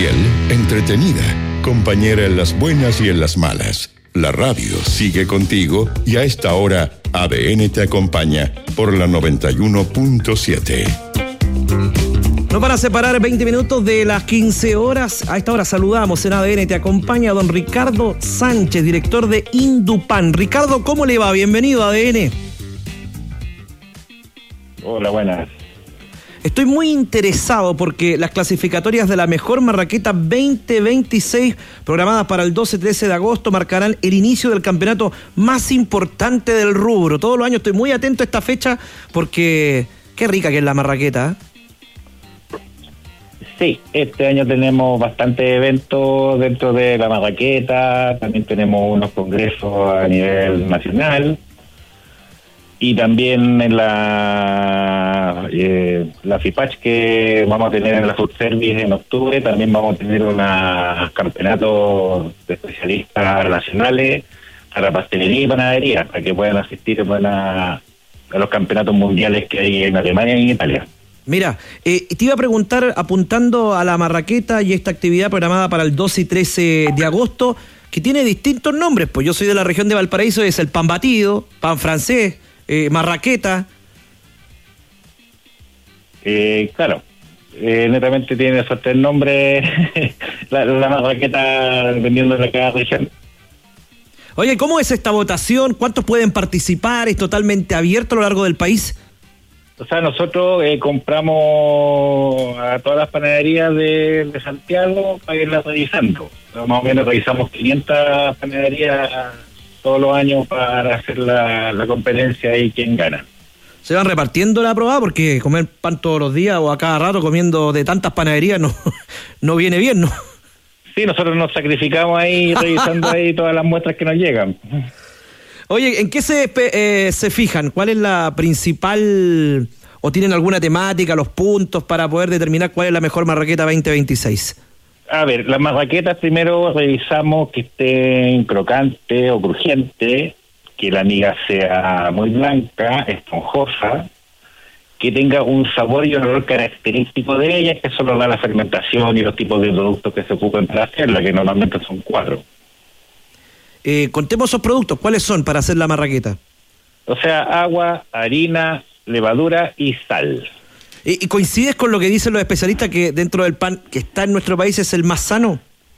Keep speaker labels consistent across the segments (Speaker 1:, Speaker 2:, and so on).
Speaker 1: fiel, entretenida, compañera en las buenas y en las malas. La radio sigue contigo y a esta hora ADN te acompaña por la 91.7.
Speaker 2: No para separar 20 minutos de las 15 horas. A esta hora saludamos en ADN te acompaña don Ricardo Sánchez, director de Indupan. Ricardo, ¿cómo le va? Bienvenido a ADN.
Speaker 3: Hola, buenas.
Speaker 2: Estoy muy interesado porque las clasificatorias de la mejor marraqueta 2026, programadas para el 12-13 de agosto, marcarán el inicio del campeonato más importante del rubro. Todos los años estoy muy atento a esta fecha porque qué rica que es la marraqueta, ¿eh?
Speaker 3: Sí, este año tenemos bastantes eventos dentro de la marraqueta, también tenemos unos congresos a nivel nacional. Y también en la FIPACH que vamos a tener en la Food Service en octubre, también vamos a tener unos campeonatos de especialistas nacionales para pastelería y panadería, para que puedan asistir a los campeonatos mundiales que hay en Alemania y en Italia.
Speaker 2: Mira, te iba a preguntar, apuntando a la marraqueta y esta actividad programada para el 12 y 13 de agosto, que tiene distintos nombres, pues yo soy de la región de Valparaíso, es el pan batido, pan francés, marraqueta.
Speaker 3: Claro, netamente tiene esos tres nombres la marraqueta dependiendo de cada región.
Speaker 2: Oye, ¿cómo es esta votación? ¿Cuántos pueden participar? ¿Es totalmente abierto a lo largo del país?
Speaker 3: O sea, nosotros compramos a todas las panaderías de Santiago para irlas revisando. Más o menos revisamos 500 panaderías todos los años para hacer la competencia y quién gana.
Speaker 2: ¿Se van repartiendo la aprobada? Porque comer pan todos los días o a cada rato comiendo de tantas panaderías no viene bien, ¿no?
Speaker 3: Sí, nosotros nos sacrificamos ahí revisando ahí todas las muestras que nos llegan.
Speaker 2: Oye, ¿en qué se fijan? ¿Cuál es la principal, o tienen alguna temática, los puntos para poder determinar cuál es la mejor marraqueta 2026?
Speaker 3: A ver, las marraquetas primero revisamos que estén crocante o crujiente, que la miga sea muy blanca, esponjosa, que tenga un sabor y un olor característico de ella, que eso lo da la fermentación y los tipos de productos que se ocupan para hacerla, que normalmente son 4.
Speaker 2: Contemos esos productos, ¿cuáles son para hacer la marraqueta?
Speaker 3: O sea, agua, harina, levadura y sal.
Speaker 2: ¿Y coincides con lo que dicen los especialistas que dentro del pan que está en nuestro país es el más sano?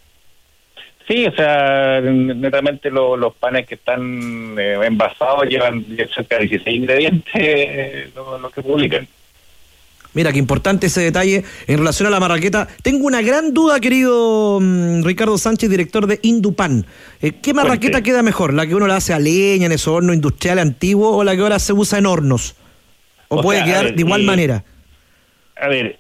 Speaker 3: Sí, o sea, netamente los panes que están envasados llevan cerca de 16 ingredientes, los que publican.
Speaker 2: Mira, qué importante ese detalle en relación a la marraqueta. Tengo una gran duda, querido Ricardo Sánchez, director de Indupan. ¿Qué marraqueta queda mejor? ¿La que uno la hace a leña, en esos hornos industriales antiguos, o la que ahora se usa en hornos? ¿O puede quedar de igual manera?
Speaker 3: A ver,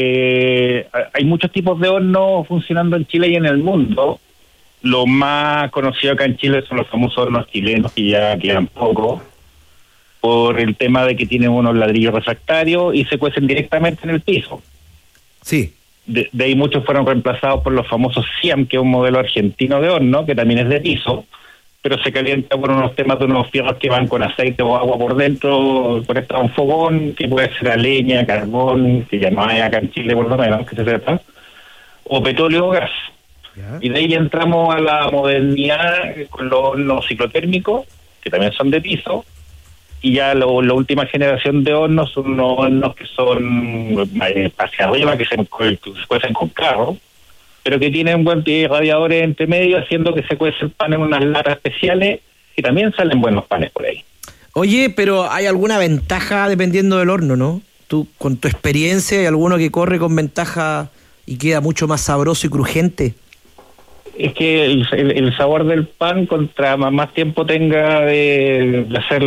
Speaker 3: hay muchos tipos de hornos funcionando en Chile y en el mundo. Lo más conocido acá en Chile son los famosos hornos chilenos, que ya quedan pocos, por el tema de que tienen unos ladrillos refractarios y se cuecen directamente en el piso.
Speaker 2: Sí.
Speaker 3: De ahí muchos fueron reemplazados por los famosos SIAM, que es un modelo argentino de horno, que también es de piso, pero se calienta por unos temas de unos fierros que van con aceite o agua por dentro, conectado a un fogón, que puede ser a leña, carbón, que ya no hay acá en Chile por lo menos, que se sepa, o petróleo o gas. ¿Ya? Y de ahí entramos a la modernidad con los hornos ciclotérmicos, que también son de piso, y ya la última generación de hornos son unos hornos que son hacia arriba, que se cuecen con carro, pero que tienen buen radiadores entre medio, haciendo que se cuece el pan en unas latas especiales, y también salen buenos panes por ahí.
Speaker 2: Oye, pero ¿hay alguna ventaja dependiendo del horno, no? Tú, con tu experiencia, ¿hay alguno que corre con ventaja y queda mucho más sabroso y crujiente?
Speaker 3: Es que el sabor del pan, contra más tiempo tenga de hacer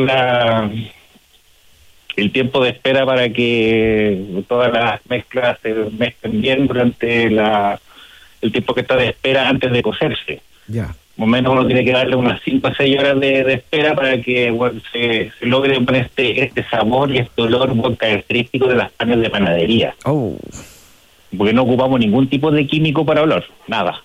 Speaker 3: el tiempo de espera para que todas las mezclas se mezclen bien durante el tiempo que está de espera antes de cocerse.
Speaker 2: Ya.
Speaker 3: Más o menos uno tiene que darle unas 5 a 6 horas de espera para que se logre poner este sabor y este olor muy característico de las panes de panadería.
Speaker 2: Oh.
Speaker 3: Porque no ocupamos ningún tipo de químico para olor, nada.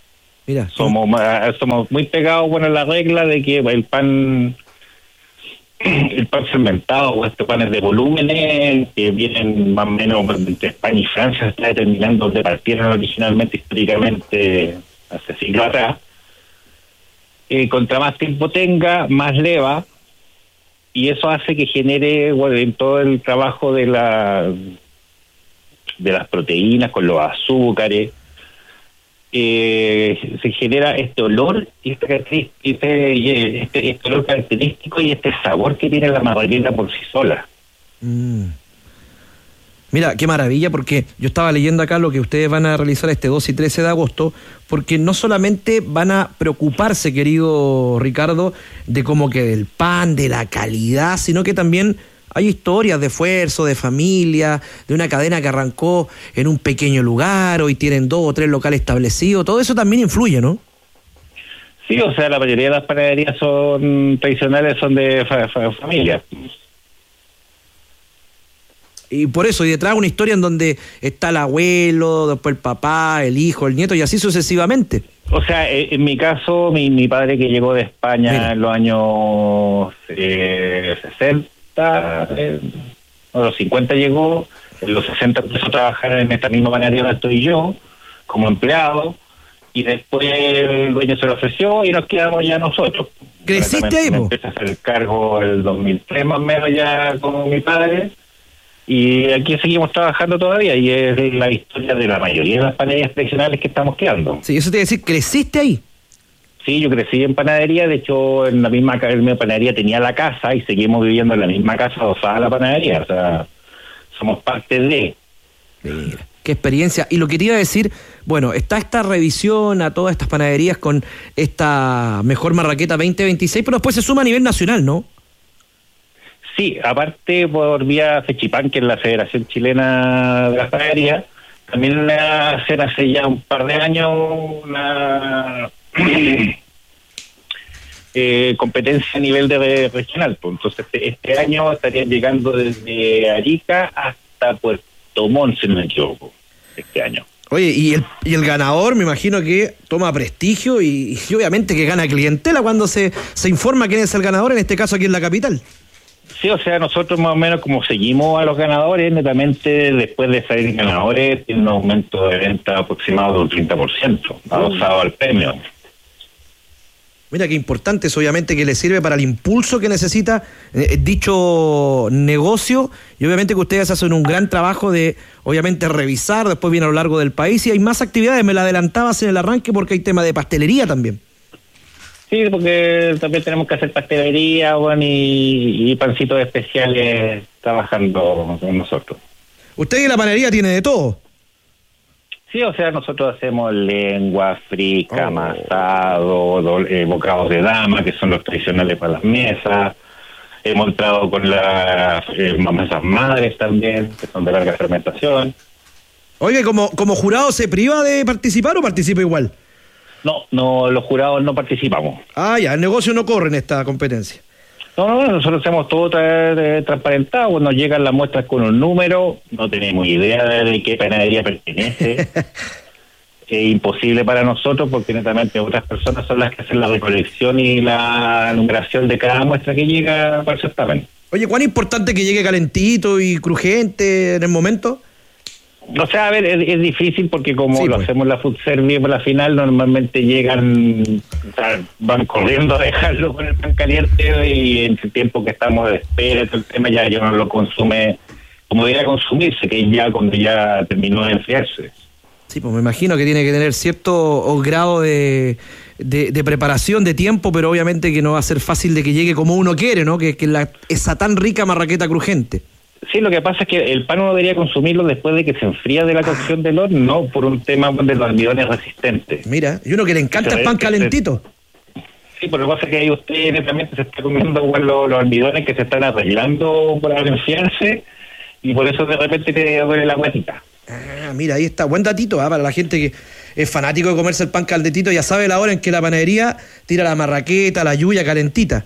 Speaker 2: Mira,
Speaker 3: somos muy pegados, la regla de que el pan el pan fermentado o estos panes de volúmenes que vienen más o menos entre España y Francia, se está determinando donde partieron originalmente, históricamente, hace siglos atrás. Contra más tiempo tenga, más leva, y eso hace que genere, bueno, en todo el trabajo de las proteínas con los azúcares, se genera este olor y este olor característico y este sabor que tiene la marraqueta por sí sola.
Speaker 2: Mira, qué maravilla, porque yo estaba leyendo acá lo que ustedes van a realizar este 2 y 13 de agosto, porque no solamente van a preocuparse, querido Ricardo, de como que del pan, de la calidad, sino que también hay historias de esfuerzo, de familia, de una cadena que arrancó en un pequeño lugar, hoy tienen 2 o 3 locales establecidos, todo eso también influye, ¿no?
Speaker 3: Sí, o sea, la mayoría de las panaderías son tradicionales, son de familia.
Speaker 2: Y por eso, y detrás una historia en donde está el abuelo, después el papá, el hijo, el nieto, y así sucesivamente.
Speaker 3: O sea, en mi caso, mi padre que llegó de España
Speaker 2: Mira.
Speaker 3: en los años 60, no, los 50 llegó, en los 60 empezó a trabajar en esta misma panadería donde estoy yo, como empleado, y después el dueño se lo ofreció y nos quedamos ya nosotros.
Speaker 2: ¿Creciste ahí, po?
Speaker 3: Empecé a hacer el cargo el 2003 más o menos ya con mi padre. Y aquí seguimos trabajando todavía, y es la historia de la mayoría de las panaderías tradicionales que estamos quedando.
Speaker 2: Sí, eso te iba a decir, ¿creciste ahí?
Speaker 3: Sí, yo crecí en panadería, de hecho en la misma panadería tenía la casa y seguimos viviendo en la misma casa adosada a la panadería, o sea, somos parte de...
Speaker 2: Mira, qué experiencia. Y lo que te iba a decir, bueno, está esta revisión a todas estas panaderías con esta mejor marraqueta 2026, pero después se suma a nivel nacional, ¿no?
Speaker 3: Sí, aparte por vía FECHIPAN, que es la Federación Chilena de las Panaderías, también hacen hace ya un par de años una competencia a nivel de regional. Pues. Entonces este año estarían llegando desde Arica hasta Puerto Montt, si no me equivoco, este año.
Speaker 2: Oye, y el ganador me imagino que toma prestigio y obviamente que gana clientela cuando se informa quién es el ganador, en este caso aquí en la capital.
Speaker 3: Sí, o sea, nosotros más o menos como seguimos a los ganadores, netamente después de salir ganadores, tiene un aumento de venta aproximado de un 30%, adosado al premio.
Speaker 2: Mira qué importante es, obviamente, que le sirve para el impulso que necesita dicho negocio, y obviamente que ustedes hacen un gran trabajo de, obviamente, revisar, después viene a lo largo del país, y hay más actividades, me la adelantabas en el arranque porque hay tema de pastelería también.
Speaker 3: Sí, porque también tenemos que hacer pastelería, bueno, y pancitos especiales trabajando con nosotros.
Speaker 2: Usted en la panadería tiene de todo.
Speaker 3: Sí, o sea, nosotros hacemos lengua, frica, amasado, bocados de dama, que son los tradicionales para las mesas. Hemos entrado con las masas madres también, que son de larga fermentación.
Speaker 2: Oye, ¿como jurado se priva de participar o participa igual?
Speaker 3: No, los jurados no participamos.
Speaker 2: Ah, ya, el negocio no corre en esta competencia.
Speaker 3: No, nosotros hacemos todo transparentado. Cuando llegan las muestras con un número, no tenemos idea de qué panadería pertenece. Es imposible para nosotros porque netamente otras personas son las que hacen la recolección y la numeración de cada muestra que llega para el certamen.
Speaker 2: Oye, ¿cuán importante que llegue calentito y crujiente en el momento?
Speaker 3: O sea, a ver, es difícil porque como
Speaker 2: sí,
Speaker 3: lo hacemos en la food service por la final, normalmente llegan, o sea, van corriendo a dejarlo con el pan caliente y en el tiempo que estamos de espera, todo el tema ya no lo consume como debería consumirse, que ya cuando ya terminó de enfriarse.
Speaker 2: Sí, pues me imagino que tiene que tener cierto grado de preparación, de tiempo, pero obviamente que no va a ser fácil de que llegue como uno quiere, ¿no? Que esa tan rica marraqueta crujiente.
Speaker 3: Sí, lo que pasa es que el pan uno debería consumirlo después de que se enfría de la cocción del horno, no por un tema de los almidones resistentes.
Speaker 2: Mira, y uno que le encanta el pan calentito.
Speaker 3: Sí, pero lo que pasa es que ahí usted netamente se está comiendo los almidones que se están arreglando para enfriarse y por eso de repente te duele la guatita.
Speaker 2: Ah, mira, ahí está, buen datito, para la gente que es fanático de comerse el pan calentito, ya sabe la hora en que la panadería tira la marraqueta, la yuya calentita.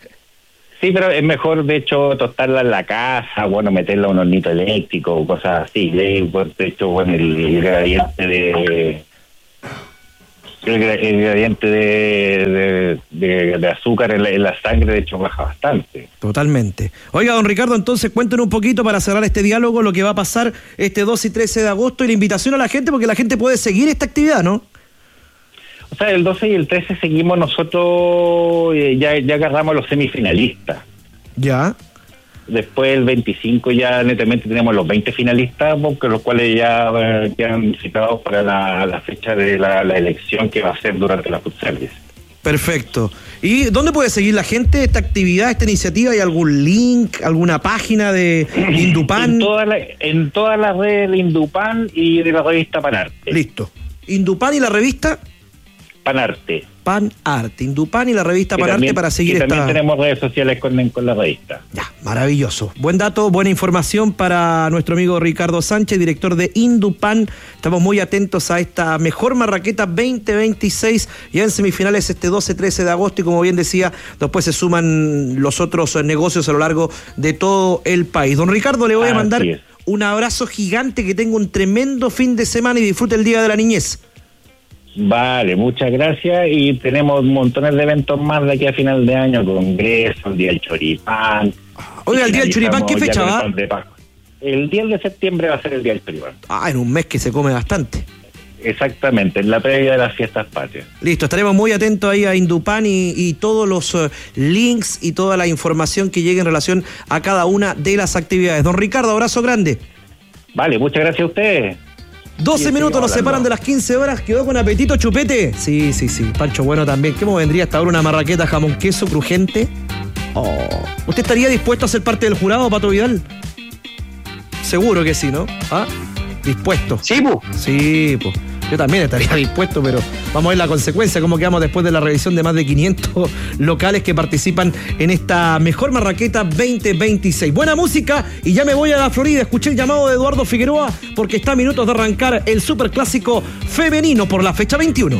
Speaker 3: Sí, pero es mejor, de hecho, tostarla en la casa, bueno, meterla a un hornito eléctrico, cosas así. De hecho, bueno, el ingrediente El gradiente de azúcar en la sangre, de hecho, baja bastante.
Speaker 2: Totalmente. Oiga, don Ricardo, entonces cuéntenos un poquito para cerrar este diálogo lo que va a pasar este 12 y 13 de agosto y la invitación a la gente, porque la gente puede seguir esta actividad, ¿no?
Speaker 3: O sea, el 12 y el 13 seguimos nosotros, ya agarramos los semifinalistas.
Speaker 2: Ya.
Speaker 3: Después el 25 ya netamente tenemos los 20 finalistas, porque los cuales ya quedan citados para la fecha de la elección que va a ser durante la Food Service.
Speaker 2: Perfecto. ¿Y dónde puede seguir la gente esta actividad, esta iniciativa? ¿Hay algún link, alguna página de Indupan?
Speaker 3: En todas las redes de Indupan y de la revista Panarte.
Speaker 2: Listo. Indupan y la revista
Speaker 3: Panarte.
Speaker 2: Panarte, Indupan y la revista Panarte
Speaker 3: también,
Speaker 2: para seguir esta...
Speaker 3: también tenemos redes sociales con la revista.
Speaker 2: Ya, maravilloso. Buen dato, buena información para nuestro amigo Ricardo Sánchez, director de Indupan. Estamos muy atentos a esta mejor marraqueta 2026, ya en semifinales este 12-13 de agosto, y como bien decía, después se suman los otros negocios a lo largo de todo el país. Don Ricardo, le voy a mandar un abrazo gigante, que tenga un tremendo fin de semana y disfrute el Día de la Niñez.
Speaker 3: Vale, muchas gracias, y tenemos montones de eventos más de aquí a final de año, congreso, el Día del Choripán.
Speaker 2: Oiga, el Día del Choripán, ¿qué fecha va?
Speaker 3: El 10 de septiembre va a ser el Día del Choripán.
Speaker 2: En un mes que se come bastante.
Speaker 3: Exactamente, en la previa de las fiestas patrias.
Speaker 2: Listo, estaremos muy atentos ahí a Indupan y todos los links y toda la información que llegue en relación a cada una de las actividades. Don Ricardo, abrazo grande.
Speaker 3: Vale, muchas gracias a ustedes.
Speaker 2: 12 minutos nos separan de las 15 horas. ¿Quedó con apetito, Chupete? Sí. Pancho Bueno también. ¿Cómo vendría hasta ahora una marraqueta jamón queso crujiente? ¿Usted estaría dispuesto a ser parte del jurado, Pato Vidal? Seguro que sí, ¿no? ¿Dispuesto?
Speaker 3: Sí, pues.
Speaker 2: Sí, pues. Yo también estaría dispuesto, pero vamos a ver la consecuencia, cómo quedamos después de la revisión de más de 500 locales que participan en esta mejor marraqueta 2026. Buena música, y ya me voy a la Florida. Escuché el llamado de Eduardo Figueroa porque está a minutos de arrancar el superclásico femenino por la fecha 21.